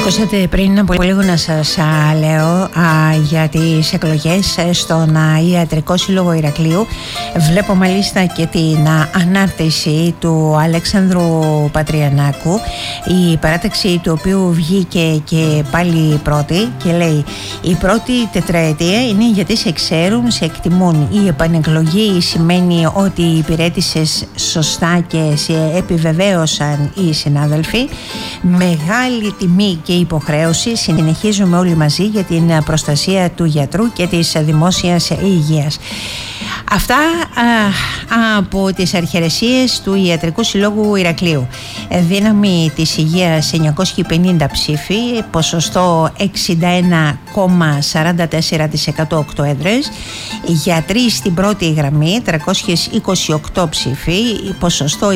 Ακούσατε πριν από λίγο να σας λέω για τις εκλογές στον Ιατρικό Σύλλογο Ηρακλείου. Βλέπω μάλιστα και την ανάρτηση του Αλέξανδρου Πατριανάκου, η παράταξη του οποίου βγήκε και πάλι πρώτη και λέει: η πρώτη τετραετία είναι γιατί σε ξέρουν, σε εκτιμούν. Η επανεκλογή σημαίνει ότι υπηρέτησες σωστά και σε επιβεβαίωσαν οι συνάδελφοι. Μεγάλη τιμή και υποχρέωση συνεχίζουμε όλοι μαζί για την προστασία του γιατρού και της δημόσιας υγείας. Αυτά από τις αρχαιρεσίες του Ιατρικού Συλλόγου Ηρακλείου. Δύναμη της υγείας 950 ψήφοι, ποσοστό 61,44%, 8 έδρες. Γιατροί στην πρώτη γραμμή 328 ψήφοι, ποσοστό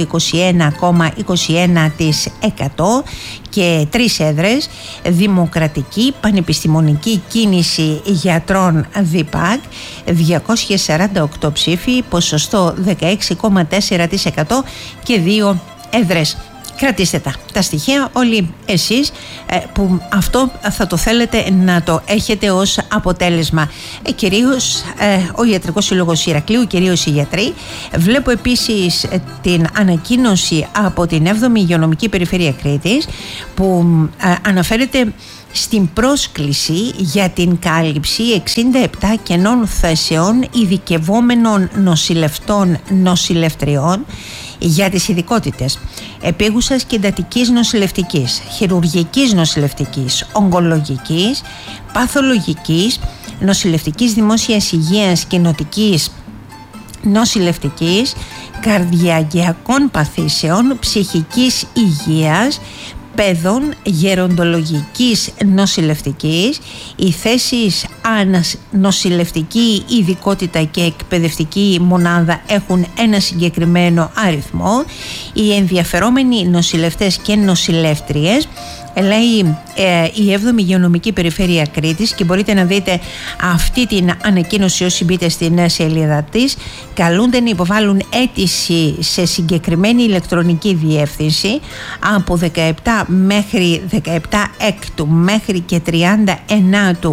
21,21% και 3 έδρες. Δημοκρατική Πανεπιστημονική Κίνηση Γιατρών ΔΙΠΑΚ 248 ψήφοι, ποσοστό 16,4% και 2 έδρες. Κρατήστε τα στοιχεία όλοι εσείς που αυτό θα το θέλετε να το έχετε ως αποτέλεσμα. Κυρίως ο Ιατρικός Σύλλογος Ηρακλείου, κυρίως οι γιατροί. Βλέπω επίσης την ανακοίνωση από την 7η Υγειονομική Περιφέρεια Κρήτης που αναφέρεται στην πρόσκληση για την κάλυψη 67 κενών θέσεων ειδικευόμενων νοσηλευτών νοσηλευτριών για τις ειδικότητες επίγουσας και εντατικής νοσηλευτικής, χειρουργικής νοσηλευτικής, ογκολογικής, παθολογικής, νοσηλευτικής δημόσιας υγείας, κοινοτικής νοσηλευτικής, καρδιαγγειακών παθήσεων, ψυχικής υγείας, παιδών, γεροντολογικής νοσηλευτικής. Οι θέσεις νοσηλευτική ειδικότητα και εκπαιδευτική μονάδα έχουν ένα συγκεκριμένο αριθμό. Οι ενδιαφερόμενοι νοσηλευτές και νοσηλεύτριες, λέει η 7η Υγειονομική Περιφέρεια Κρήτης, και μπορείτε να δείτε αυτή την ανακοίνωση όσοι μπείτε στην σελίδα της, καλούνται να υποβάλουν αίτηση σε συγκεκριμένη ηλεκτρονική διεύθυνση από 17 μέχρι 17 Έκτου μέχρι και 39 του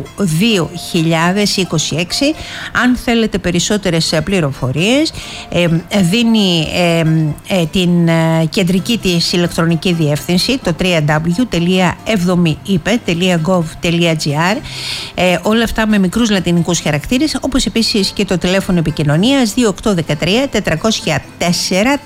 2026. Αν θέλετε περισσότερες πληροφορίες, δίνει την κεντρική της ηλεκτρονική διεύθυνση, το www.7mipe.gov.gr, όλα αυτά με μικρούς λατινικούς χαρακτήρες, όπως επίσης και το τηλέφωνο επικοινωνίας 2813 404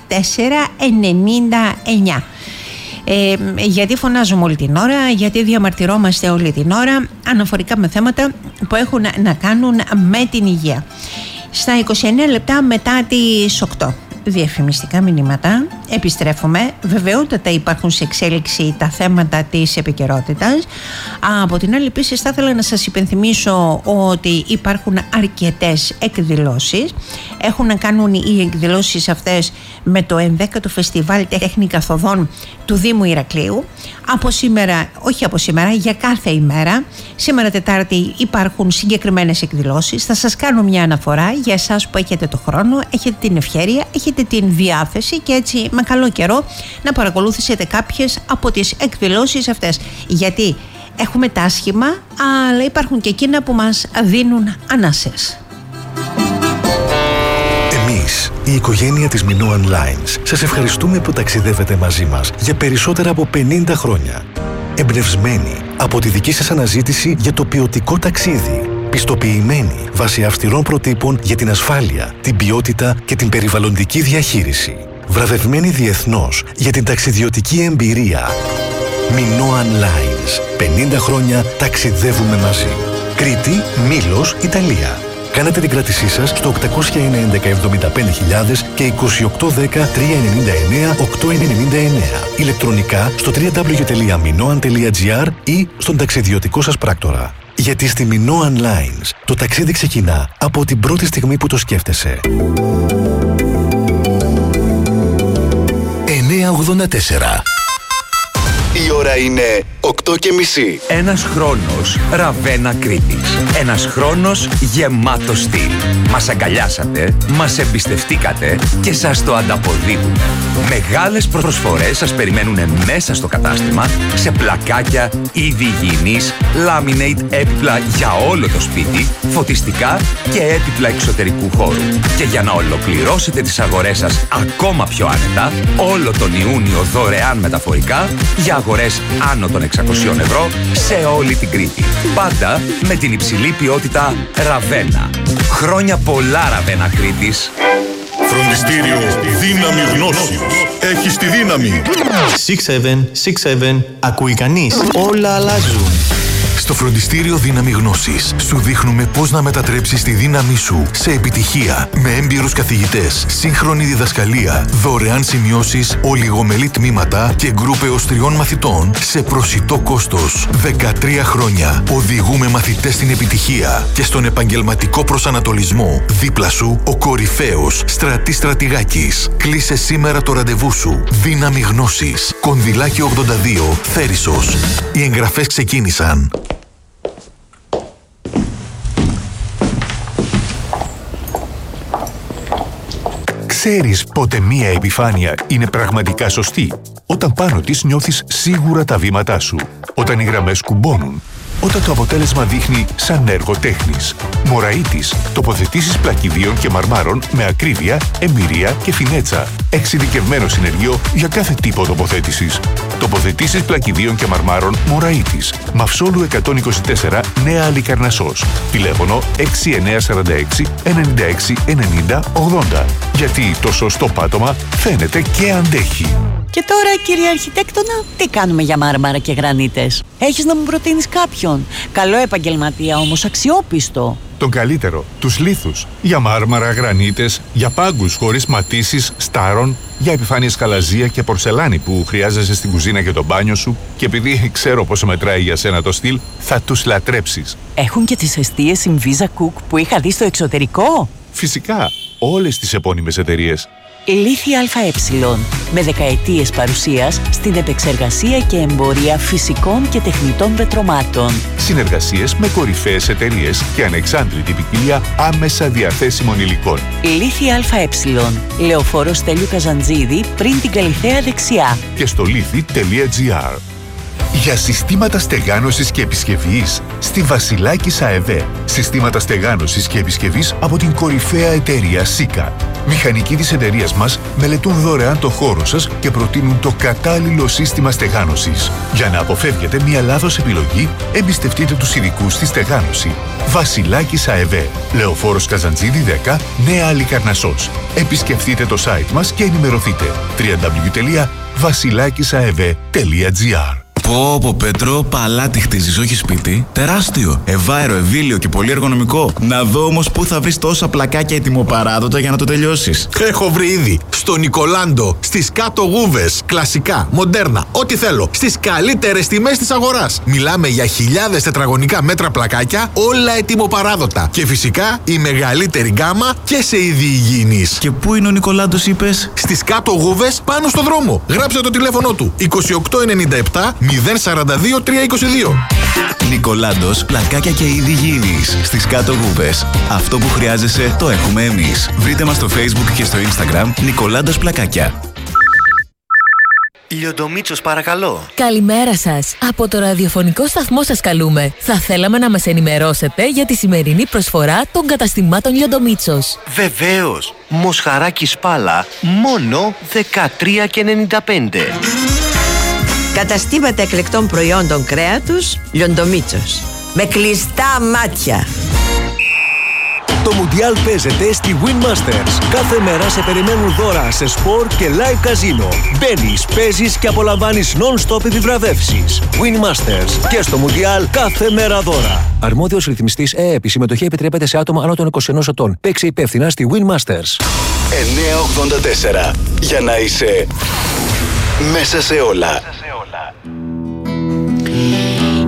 499. Γιατί φωνάζουμε όλη την ώρα, γιατί διαμαρτυρόμαστε όλη την ώρα αναφορικά με θέματα που έχουν να κάνουν με την υγεία. Στα 29 λεπτά μετά τις 8 διαφημιστικά μηνύματα, επιστρέφουμε. Βεβαιότατα υπάρχουν σε εξέλιξη τα θέματα της επικαιρότητας. Από την άλλη, επίσης, θα ήθελα να σας υπενθυμίσω ότι υπάρχουν αρκετές εκδηλώσεις. Έχουν να κάνουν οι εκδηλώσεις αυτές με το 11ο Φεστιβάλ Τέχνη Καθοδών του Δήμου Ηρακλείου. Από σήμερα, όχι από σήμερα, για κάθε ημέρα. Σήμερα Τετάρτη υπάρχουν συγκεκριμένες εκδηλώσεις. Θα σας κάνω μια αναφορά για εσάς που έχετε το χρόνο, έχετε την ευχέρεια, έχετε την διάθεση και έτσι με καλό καιρό να παρακολουθήσετε κάποιες από τις εκδηλώσεις αυτές. Γιατί έχουμε τα άσχημα, αλλά υπάρχουν και εκείνα που μας δίνουν ανάσες. Εμείς, η οικογένεια της Minoan Lines, σας ευχαριστούμε που ταξιδεύετε μαζί μας για περισσότερα από 50 χρόνια. Εμπνευσμένοι από τη δική σας αναζήτηση για το ποιοτικό ταξίδι. Πιστοποιημένοι βάσει αυστηρών προτύπων για την ασφάλεια, την ποιότητα και την περιβαλλοντική διαχείριση. Βραβευμένοι διεθνώς για την ταξιδιωτική εμπειρία. Minoan Lines. 50 χρόνια ταξιδεύουμε μαζί. Κρήτη, Μήλος, Ιταλία. Κάνετε την κράτησή σας στο 809-75.000 και 2810-399-899. Ηλεκτρονικά στο www.minoan.gr ή στον ταξιδιωτικό σας πράκτορα. Γιατί στη Minoan Lines το ταξίδι ξεκινά από την πρώτη στιγμή που το σκέφτεσαι. 984. Η ώρα είναι 8:30. Ένας χρόνος Ραβένα Κρήτης. Ένας χρόνος γεμάτο στυλ. Μας αγκαλιάσατε, μας εμπιστευτήκατε και σας το ανταποδίδουμε. Μεγάλες προσφορές σας περιμένουν μέσα στο κατάστημα σε πλακάκια, είδη υγιεινής, laminate έπιπλα για όλο το σπίτι, φωτιστικά και έπιπλα εξωτερικού χώρου. Και για να ολοκληρώσετε τις αγορές σας ακόμα πιο άνετα, όλο τον Ιούνιο δωρεάν μεταφορικά για αγορές άνω των 600 ευρώ σε όλη την Κρήτη. Πάντα με την υψηλή ποιότητα Ραβένα. Χρόνια πολλά, Ραβένα Κρήτης. Φροντιστήριο Δύναμη Γνώσεως. Έχεις τη δύναμη. 6767. Ακούει κανείς? Όλα αλλάζουν. Στο Φροντιστήριο Δύναμη Γνώσης σου δείχνουμε πώς να μετατρέψεις τη δύναμη σου σε επιτυχία με έμπειρους καθηγητές, σύγχρονη διδασκαλία, δωρεάν σημειώσεις, ολιγομελή τμήματα και γκρουπ έως 3 μαθητών σε προσιτό κόστος. 13 χρόνια οδηγούμε μαθητές στην επιτυχία και στον επαγγελματικό προσανατολισμό. Δίπλα σου ο κορυφαίος Στρατής Στρατηγάκης. Κλείσε σήμερα το ραντεβού σου. Δύναμη Γνώσης. Κονδυλάκι 82, Θέρισος. Οι εγγραφές ξεκίνησαν. Ξέρεις πότε μία επιφάνεια είναι πραγματικά σωστή? Όταν πάνω της νιώθεις σίγουρα τα βήματά σου. Όταν οι γραμμές κουμπώνουν. Όταν το αποτέλεσμα δείχνει σαν έργο τέχνης. Μωραΐτης. Τοποθετήσεις πλακιδίων και μαρμάρων με ακρίβεια, εμπειρία και φινέτσα. Εξειδικευμένο συνεργείο για κάθε τύπο τοποθέτησης. Τοποθετήσεις πλακιδίων και μαρμάρων Μωραΐτης. Μαυσόλου 124, Νέα Αλικαρνασσός. Τηλέφωνο 6946 96 90 80. Γιατί το σωστό πάτωμα φαίνεται και αντέχει. Και τώρα, κύριε Αρχιτέκτονα, τι κάνουμε για μάρμαρα και γρανίτες? Έχεις να μου προτείνεις κάποιον? Καλό επαγγελματία όμως, αξιόπιστο. Τον καλύτερο, τους λίθους. Για μάρμαρα, γρανίτες, για πάγκους χωρίς ματίσεις, στάρων, για επιφάνειες χαλαζία και πορσελάνη που χρειάζεσαι στην κουζίνα για το μπάνιο σου και επειδή ξέρω πόσο μετράει για σένα το στυλ, θα τους λατρέψεις. Έχουν και τις εστίες Inviza Cook που είχα δει στο εξωτερικό? Φυσικά, όλες τις επώνυμες εταιρείες. Λίθη ΑΕ, με δεκαετίες παρουσίας στην επεξεργασία και εμπορία φυσικών και τεχνητών πετρωμάτων. Συνεργασίες με κορυφαίες εταιρείες και ανεξάντλητη ποικιλία άμεσα διαθέσιμων υλικών. Λίθη ΑΕ, Λεωφόρο Στέλιου Καζαντζίδη, πριν την Καλιθέα δεξιά. Και στο λίθη.gr. Για συστήματα στεγάνωσης και επισκευής στη Βασιλάκης ΑΕΒ. Συστήματα στεγάνωσης και επισκευής από την κορυφαία εταιρεία Σίκα. Μηχανικοί της εταιρείας μας μελετούν δωρεάν το χώρο σας και προτείνουν το κατάλληλο σύστημα στεγάνωσης. Για να αποφεύγετε μια λάθος επιλογή, εμπιστευτείτε τους ειδικούς στη στεγάνωση. Βασιλάκης ΑΕΒ. Λεωφόρος Καζαντζίδη 10, Νέα Αλικαρνασσός. Επισκεφτείτε το site μας και ενημερωθείτε. www.vasilakisaev.gr. Πω Πέτρο, παλάτι χτίζεις, όχι σπίτι. Τεράστιο, ευάερο, ευήλιο και πολύ εργονομικό. Να δω όμως πού θα βρεις τόσα πλακάκια ετοιμοπαράδοτα για να το τελειώσεις. Έχω βρει ήδη. Στο Νικολάντο, στις κάτω γούβες. Κλασικά, μοντέρνα, ό,τι θέλω. Στις καλύτερες τιμές της αγοράς. Μιλάμε για χιλιάδες τετραγωνικά μέτρα πλακάκια, όλα ετοιμοπαράδοτα. Και φυσικά η μεγαλύτερη γκάμα και σε είδη υγιεινής. Και πού είναι ο Νικολάντος, είπες? Στις κάτω γούβες, πάνω στο δρόμο. Γράψε το τηλέφωνο του. 2897 042 322. Νικολάντος, πλακάκια και είδη υγιεινής. Στις κάτω γούβες. Αυτό που χρειάζεσαι το έχουμε εμείς. Βρείτε μας στο Facebook και στο Instagram Νικολάντος Πλακάκια. Λιοντομίτσος, παρακαλώ. Καλημέρα σας. Από το ραδιοφωνικό σταθμό σας καλούμε. Θα θέλαμε να μας ενημερώσετε για τη σημερινή προσφορά των καταστημάτων Λιοντομίτσος. Βεβαίως. Μοσχαράκι Σπάλα, μόνο 13,95. Καταστήματα εκλεκτών προϊόντων κρέατος Λιοντομίτσος. Με κλειστά μάτια. Το Μουντιάλ παίζεται στη Win Masters. Κάθε μέρα σε περιμένουν δώρα σε σπορ και live καζίνο. Μπαίνεις, παίζεις και απολαμβάνεις non-stop επιβραβεύσεις. Win Masters. Και στο Μουντιάλ κάθε μέρα δώρα. Αρμόδιος ρυθμιστής ΕΕΠ. Η συμμετοχή επιτρέπεται σε άτομα άνω των 21 ετών. Παίξε υπεύθυνα στη Win Masters. 984. Για να είσαι μέσα σε όλα.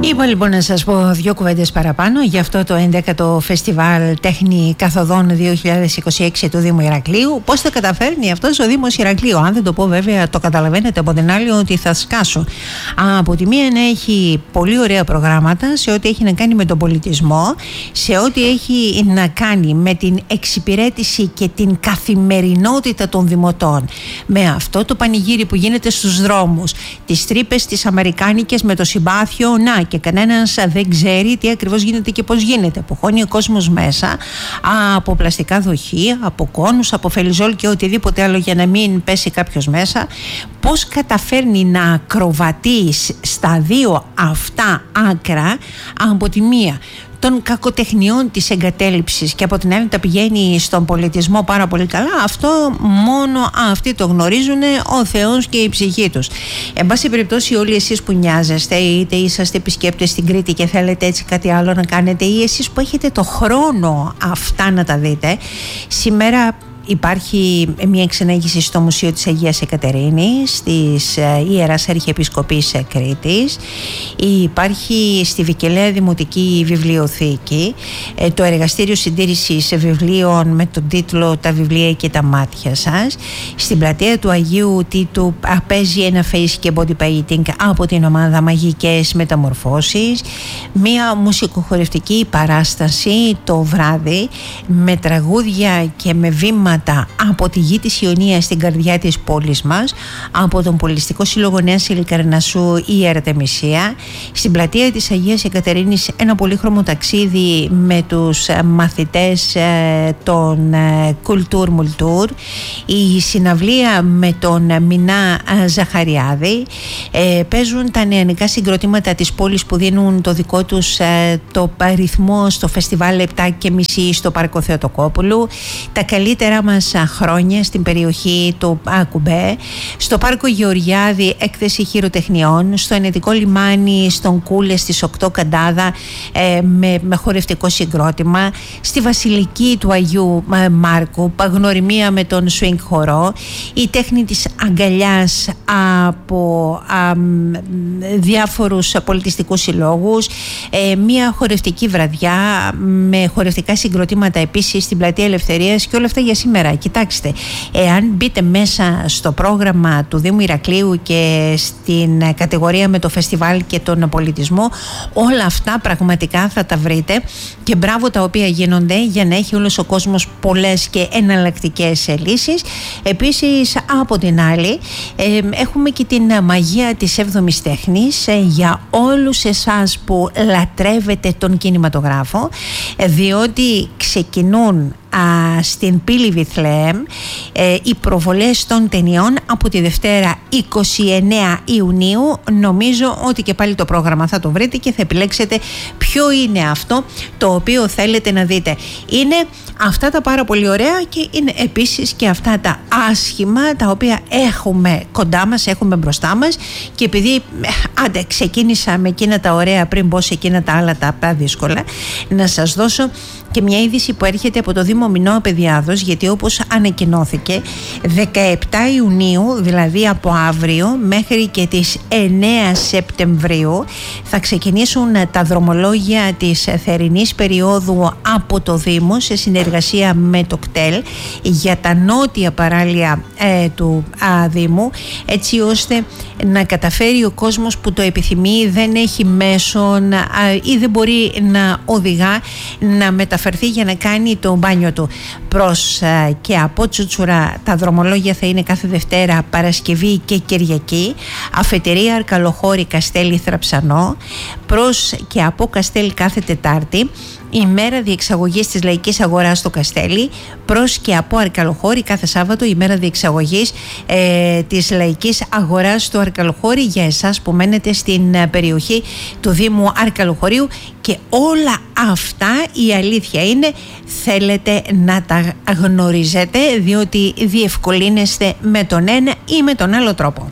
Είπα λοιπόν να σας πω δύο κουβέντες παραπάνω για αυτό το 11ο Φεστιβάλ Τέχνη Καθοδών 2026 του Δήμου Ηρακλείου. Πώς θα καταφέρνει αυτός ο Δήμος Ηρακλείου? Αν δεν το πω βέβαια το καταλαβαίνετε από την άλλη ότι θα σκάσω. Από τη μία να έχει πολύ ωραία προγράμματα σε ό,τι έχει να κάνει με τον πολιτισμό, σε ό,τι έχει να κάνει με την εξυπηρέτηση και την καθημερινότητα των δημοτών, με αυτό το πανηγύρι που γίνεται στους δρόμους, τις τρύπες τις αμερικάνικες με το συμπάθειο, να και κανένας δεν ξέρει τι ακριβώς γίνεται και πώς γίνεται, που χώνει ο κόσμος μέσα από πλαστικά δοχεία, από κόνους, από φελιζόλ και οτιδήποτε άλλο για να μην πέσει κάποιος μέσα. Πώς καταφέρνει να ακροβατεί στα δύο αυτά άκρα, από τη μία των κακοτεχνιών της εγκατέλειψης και από την άλλη τα πηγαίνει στον πολιτισμό πάρα πολύ καλά, αυτό μόνο αυτοί το γνωρίζουν, ο Θεός και η ψυχή τους. Εν πάση περιπτώσει, όλοι εσείς που νοιάζεστε, είτε είσαστε επισκέπτες στην Κρήτη και θέλετε έτσι κάτι άλλο να κάνετε, ή εσείς που έχετε το χρόνο αυτά να τα δείτε, σήμερα υπάρχει μια εξενέγηση στο Μουσείο της Αγίας Εκατερίνης της Ιεράς Αρχιεπισκοπής Κρήτης. Υπάρχει στη Βικελαία Δημοτική Βιβλιοθήκη το εργαστήριο συντήρησης βιβλίων με τον τίτλο «Τα βιβλία και τα μάτια σας». Στην πλατεία του Αγίου Τίτου παίζει ένα face και body painting από την ομάδα Μαγικές Μεταμορφώσεις. Μια μουσικοχορευτική παράσταση το βράδυ με τραγούδια και με βήματα από τη γη της Ιωνίας στην καρδιά της πόλης μας, από τον Πολιστικό Σύλλογο Νέας Ηλικαρνασσού η Αρτεμισία. Στην πλατεία της Αγίας Εκατερίνης ένα πολύχρωμο ταξίδι με τους μαθητές των Κουλτούρ Μουλτούρ. Η συναυλία με τον Μινά Ζαχαριάδη. Παίζουν τα νεανικά συγκροτήματα της πόλης που δίνουν το δικό τους το ρυθμό στο φεστιβάλ 7.30 στο Πάρκο Θεοτοκόπουλου. Τα καλύτερα μας χρόνια στην περιοχή του Κουμπέ, στο Πάρκο Γεωργιάδη έκθεση χειροτεχνιών, στο Ενετικό Λιμάνι στον Κούλε στις 8 Καντάδα με χορευτικό συγκρότημα, στη Βασιλική του Αγίου Μάρκου γνωριμία με τον Swing χορό, η τέχνη της αγκαλιάς από διάφορους πολιτιστικούς συλλόγους, μια χορευτική βραδιά με χορευτικά συγκροτήματα επίσης στην Πλατεία Ελευθερίας, και όλα αυτά για σήμερα. Κοιτάξτε, εάν μπείτε μέσα στο πρόγραμμα του Δήμου Ηρακλείου και στην κατηγορία με το φεστιβάλ και τον πολιτισμό, όλα αυτά πραγματικά θα τα βρείτε, και μπράβο τα οποία γίνονται για να έχει όλος ο κόσμος πολλές και εναλλακτικές λύσεις. Επίσης, από την άλλη, έχουμε και την μαγεία της 7ης τέχνης για όλους εσάς που λατρεύετε τον κινηματογράφο, διότι ξεκινούν στην Πύλη Βιθλεέμ οι προβολές των ταινιών από τη Δευτέρα 29 Ιουνίου. Νομίζω ότι και πάλι το πρόγραμμα θα το βρείτε και θα επιλέξετε ποιο είναι αυτό το οποίο θέλετε να δείτε. Είναι αυτά τα πάρα πολύ ωραία και είναι επίσης και αυτά τα άσχημα τα οποία έχουμε κοντά μας, έχουμε μπροστά μας, και επειδή ξεκίνησα με εκείνα τα ωραία πριν μπω σε εκείνα τα άλλα τα δύσκολα, να σας δώσω και μια είδηση που έρχεται από το Δήμο Μινώα Παιδιάδος, γιατί όπως ανακοινώθηκε 17 Ιουνίου, δηλαδή από αύριο μέχρι και τις 9 Σεπτεμβρίου, θα ξεκινήσουν τα δρομολόγια της θερινής περίοδου από το Δήμο σε συνεργασία με το ΚΤΕΛ για τα νότια παράλια του Δήμου, έτσι ώστε να καταφέρει ο κόσμος που το επιθυμεί, δεν έχει μέσον ή δεν μπορεί να οδηγά, να μεταφερθεί για να κάνει το μπάνιο του. Προς και από Τσουτσουρά τα δρομολόγια θα είναι κάθε Δευτέρα, Παρασκευή και Κυριακή. Αφετηρία Αρκαλοχώρη Καστέλη Θραψανό. Προς και από Καστέλη κάθε Τετάρτη. Ημέρα διεξαγωγής της Λαϊκής Αγοράς στο Καστέλι. Προς και από Αρκαλοχώρη κάθε Σάββατο, ημέρα διεξαγωγής της Λαϊκής Αγοράς στο Αρκαλοχώρη για εσάς που μένετε στην περιοχή του Δήμου Αρκαλοχωρίου. Και όλα αυτά, η αλήθεια είναι, θέλετε να τα γνωρίζετε, διότι διευκολύνεστε με τον ένα ή με τον άλλο τρόπο.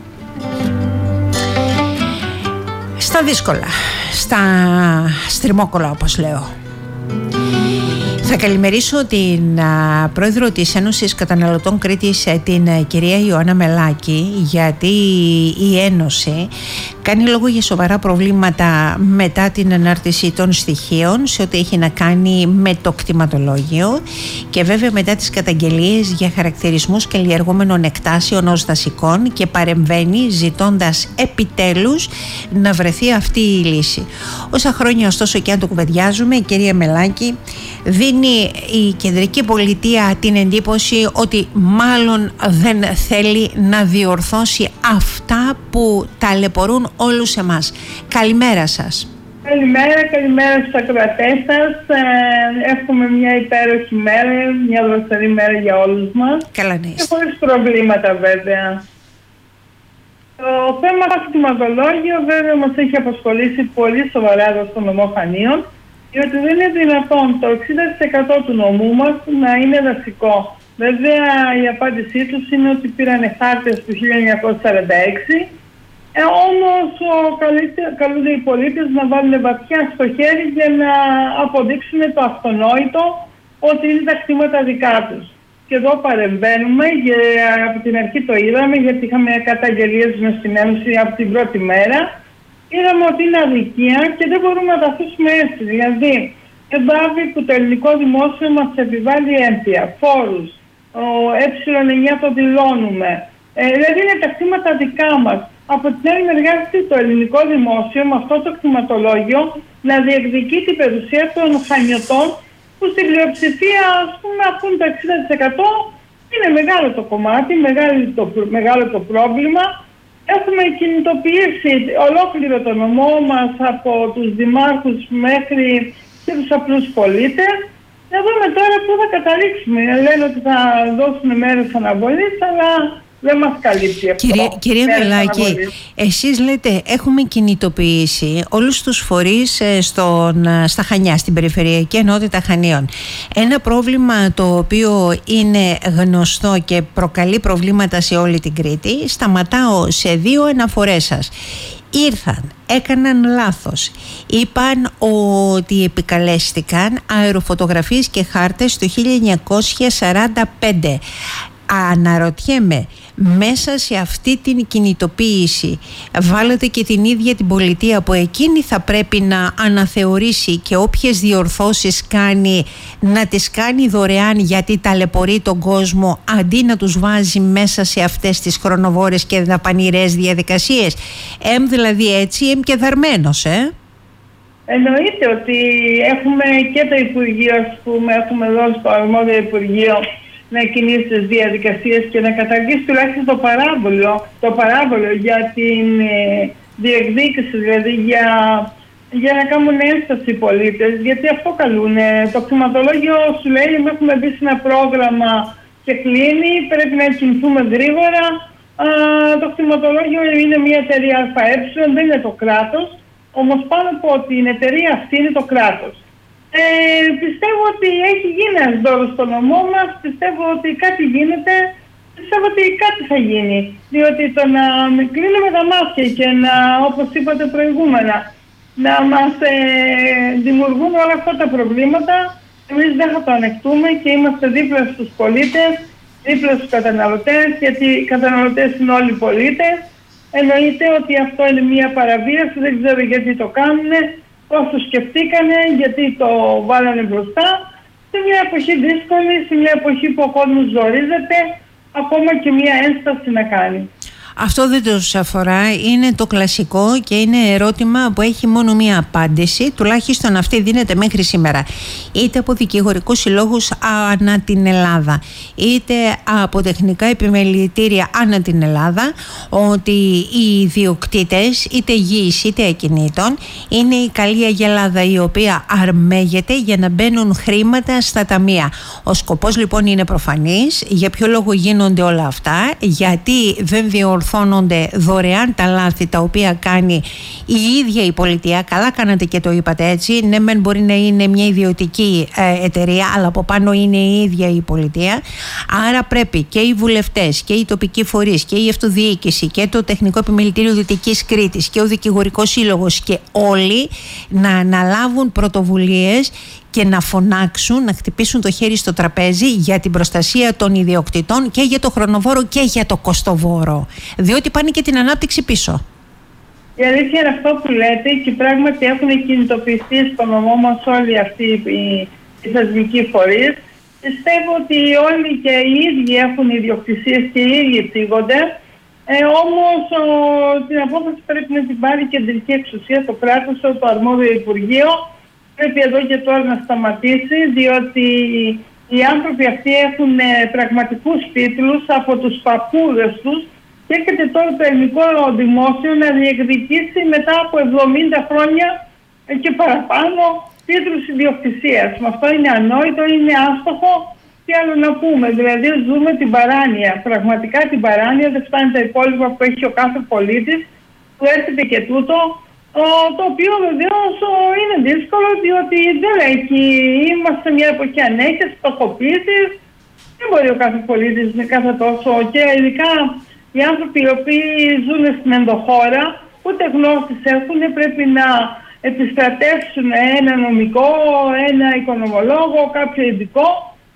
Στα δύσκολα, στα στριμόκολα όπως λέω. Θα καλημερίσω την πρόεδρο της Ένωσης Καταναλωτών Κρήτης, την κυρία Ιωάννα Μελάκη, γιατί η Ένωση κάνει λόγο για σοβαρά προβλήματα μετά την ανάρτηση των στοιχείων σε ό,τι έχει να κάνει με το κτηματολόγιο και βέβαια μετά τις καταγγελίες για χαρακτηρισμούς καλλιεργούμενων εκτάσεων ως δασικών, και παρεμβαίνει ζητώντας επιτέλους να βρεθεί αυτή η λύση. Όσα χρόνια ωστόσο και αν το κουβεντιάζουμε, η κυρία Μελάκη δίνει η κεντρική πολιτεία την εντύπωση ότι μάλλον δεν θέλει να διορθώσει αυτά που ταλαιπωρούν όλους εμάς. Καλημέρα σας. Καλημέρα στους ακροατές σας. Εύχομαι μια υπέροχη μέρα, μια δροσερή μέρα για όλους μας. Καλά να είστε. Και χωρίς προβλήματα βέβαια. Το θέμα του κτηματολόγιο βέβαια μας έχει απασχολήσει πολύ σοβαρά εδώ στο νομό Χανίων, διότι δεν είναι δυνατόν το 60% του νομού μας να είναι δασικό. Βέβαια η απάντησή τους είναι ότι πήρανε χάρτες του 1946, όμως καλούνται οι πολίτες να βάλουν βαθιά στο χέρι για να αποδείξουν το αυτονόητο ότι είναι τα κτήματα δικά τους. Και εδώ παρεμβαίνουμε, και από την αρχή το είδαμε, γιατί είχαμε καταγγελίες μες στην Ένωση από την πρώτη μέρα. Είδαμε ότι είναι αδικία και δεν μπορούμε να τα αφήσουμε έτσι. Δηλαδή, εμπάβει που το ελληνικό δημόσιο μας επιβάλλει έμφυα, φόρους, ε9 το δηλώνουμε. Δηλαδή είναι τα κτήματα δικά μας. Από την άλλη μεριά, το ελληνικό δημόσιο με αυτό το κτηματολόγιο να διεκδικεί την περιουσία των χανιωτών, που στην πλειοψηφία, ας πούμε, ακούν το 60%, είναι μεγάλο το κομμάτι, μεγάλο το πρόβλημα. Έχουμε κινητοποιήσει ολόκληρο το νομό μας, από τους δημάρχους μέχρι και τους απλούς πολίτες. Να δούμε τώρα πού θα καταλήξουμε. Λένε ότι θα δώσουν μέρες αναβολής, αλλά δεν μας καλύπτει αυτό. Κυρία Μελάκη, εσείς λέτε έχουμε κινητοποιήσει όλους τους φορείς στα Χανιά, στην Περιφερειακή Ενότητα Χανίων. Ένα πρόβλημα το οποίο είναι γνωστό και προκαλεί προβλήματα σε όλη την Κρήτη. Σταματάω σε 2 αναφορές σας. Ήρθαν, έκαναν λάθος, είπαν ότι επικαλέστηκαν αεροφωτογραφίες και χάρτες το 1945. Αναρωτιέμαι, μέσα σε αυτή την κινητοποίηση βάλετε και την ίδια την πολιτεία, που εκείνη θα πρέπει να αναθεωρήσει και όποιες διορθώσεις κάνει να τις κάνει δωρεάν, γιατί ταλαιπωρεί τον κόσμο, αντί να τους βάζει μέσα σε αυτές τις χρονοβόρες και δαπανηρές διαδικασίες. Δηλαδή έτσι, και δαρμένος, Εννοείται ότι έχουμε και το Υπουργείο, ας πούμε, έχουμε δώσει το αρμόδιο Υπουργείο να κινήσει τις διαδικασίες και να καταργήσει τουλάχιστον το παράβολο για την διεκδίκηση, δηλαδή για να κάνουν ένσταση οι πολίτες, γιατί αυτό καλούν. Το κτηματολόγιο σου λέει, έχουμε μπει σε ένα πρόγραμμα και κλείνει, πρέπει να κινηθούμε γρήγορα. Το κτηματολόγιο είναι μια εταιρεία ΑΕ, δεν είναι το κράτος, όμως πάνω από την εταιρεία αυτή είναι το κράτος. Πιστεύω ότι έχει γίνει ένας δώρος στο νομό μας, πιστεύω ότι κάτι γίνεται, πιστεύω ότι κάτι θα γίνει. Διότι το να κλείνουμε τα μάτια και να, όπως είπατε προηγούμενα, να μας δημιουργούν όλα αυτά τα προβλήματα, εμείς δεν θα το ανεχτούμε και είμαστε δίπλα στους πολίτες, δίπλα στους καταναλωτές, γιατί οι καταναλωτές είναι όλοι πολίτες. Εννοείται ότι αυτό είναι μια παραβίαση, δεν ξέρω γιατί το κάνουν. Πώς το σκεφτήκανε, γιατί το βάλανε μπροστά, σε μια εποχή δύσκολη, σε μια εποχή που ο κόσμος ζορίζεται, ακόμα και μια ένσταση να κάνει. Αυτό δεν τους αφορά, είναι το κλασικό και είναι ερώτημα που έχει μόνο μία απάντηση, τουλάχιστον αυτή δίνεται μέχρι σήμερα, είτε από δικηγορικούς συλλόγους ανά την Ελλάδα, είτε από τεχνικά επιμελητήρια ανά την Ελλάδα, ότι οι ιδιοκτήτες είτε γης είτε ακινήτων είναι η καλή αγελάδα, η οποία αρμέγεται για να μπαίνουν χρήματα στα ταμεία. Ο σκοπός λοιπόν είναι προφανής. Για ποιο λόγο γίνονται όλα αυτά? Γιατί δεν διορθώνονται δωρεάν τα λάθη τα οποία κάνει η ίδια η πολιτεία. Καλά κάνατε και το είπατε έτσι. Ναι, μεν μπορεί να είναι μια ιδιωτική εταιρεία, αλλά από πάνω είναι η ίδια η πολιτεία. Άρα πρέπει και οι βουλευτές και οι τοπικοί φορείς και η αυτοδιοίκηση και το Τεχνικό Επιμελητήριο Δυτικής Κρήτης και ο Δικηγορικός Σύλλογος και όλοι να αναλάβουν πρωτοβουλίες και να φωνάξουν, να χτυπήσουν το χέρι στο τραπέζι για την προστασία των ιδιοκτητών και για το χρονοβόρο και για το κοστοβόρο, διότι πάνε και την ανάπτυξη πίσω. Η αλήθεια είναι αυτό που λέτε και πράγματι έχουν κινητοποιηθεί στο νομό μας όλοι αυτοί οι θεσμικοί φορείς. Πιστεύω ότι όλοι και οι ίδιοι έχουν ιδιοκτησίες και οι ίδιοι θίγονται. Όμως την απόφαση πρέπει να την πάρει η κεντρική εξουσία, το κράτος, το αρμόδιο Υπουργείο. Πρέπει εδώ και τώρα να σταματήσει, διότι οι άνθρωποι αυτοί έχουν πραγματικούς τίτλους από τους παππούδες τους και έρχεται τώρα το ελληνικό δημόσιο να διεκδικήσει μετά από 70 χρόνια και παραπάνω τίτλους ιδιοκτησίας. Με αυτό είναι ανόητο, είναι άστοχο. Τι άλλο να πούμε, δηλαδή ζούμε την παράνοια, πραγματικά την παράνοια, δεν φτάνει τα υπόλοιπα που έχει ο κάθε πολίτης, που έρχεται και τούτο, το οποίο βεβαίως είναι δύσκολο διότι δεν έχει, είμαστε μια εποχή ανέχειας, φτωχοποίησης, δεν μπορεί ο κάθε πολίτης να κάθε τόσο και ειδικά οι άνθρωποι οι οποίοι ζουν στην ενδοχώρα, ούτε γνώσεις έχουν, πρέπει να επιστρατεύσουν ένα νομικό, ένα οικονομολόγο, κάποιο ειδικό,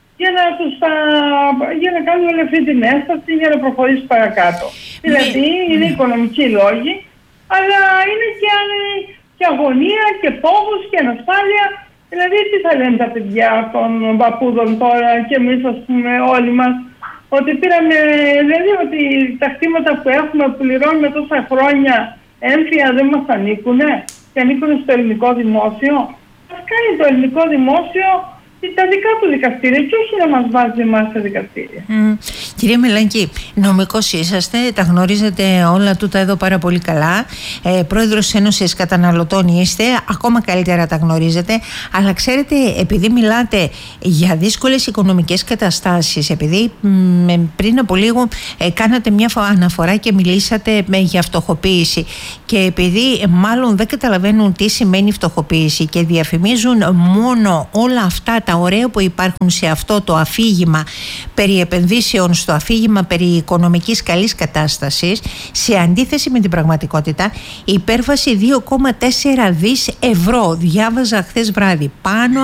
για να κάνουν όλη αυτή την έσταση για να προχωρήσει παρακάτω. Δηλαδή είναι οικονομικοί λόγοι, αλλά είναι και αγωνία και φόβος και ανασφάλεια. Δηλαδή τι θα λένε τα παιδιά των παππούδων τώρα και εμείς ας πούμε όλοι μας, ότι πήραμε, δηλαδή ότι τα κτήματα που έχουμε που πληρώνουμε τόσα χρόνια έμφυα δεν μας ανήκουνε και ανήκουν στο ελληνικό δημόσιο. Ας κάνει το ελληνικό δημόσιο τα δικά του δικαστήρια και όχι να μας βάζει εμάς σε δικαστήρια. Κυρία Μελανκή, νομικός είσαστε, τα γνωρίζετε όλα τούτα εδώ πάρα πολύ καλά. Πρόεδρος Ένωσης Καταναλωτών είστε, ακόμα καλύτερα τα γνωρίζετε. Αλλά ξέρετε, επειδή μιλάτε για δύσκολες οικονομικές καταστάσεις, επειδή πριν από λίγο κάνατε μια αναφορά και μιλήσατε για φτωχοποίηση, και επειδή μάλλον δεν καταλαβαίνουν τι σημαίνει φτωχοποίηση και διαφημίζουν μόνο όλα αυτά τα ωραία που υπάρχουν σε αυτό το αφήγημα περί επενδύσεων, στο αφήγημα περί οικονομικής καλής κατάστασης, σε αντίθεση με την πραγματικότητα, η υπέρβαση 2,4 δις ευρώ, διάβαζα χθες βράδυ, πάνω